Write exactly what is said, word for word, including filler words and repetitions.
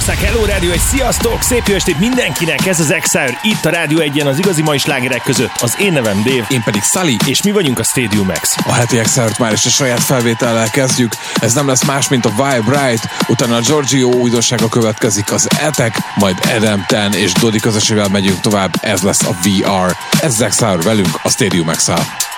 Baszák, hello rádió, egy sziasztok, szép jó estét mindenkinek, ez az Exile, itt a Rádió egyen az igazi mai slágerek között, az én nevem Dave. Én pedig Sully. És mi vagyunk a Stadium X. A heti Exile-t már is a saját felvétellel kezdjük, ez nem lesz más, mint a Vibe Right, utána a Giorgio újdonsága következik, az Attack, majd Adam Ten és Dodi közösével megyünk tovább, ez lesz a vé er. Ez az Exile velünk, a Stadium Exile.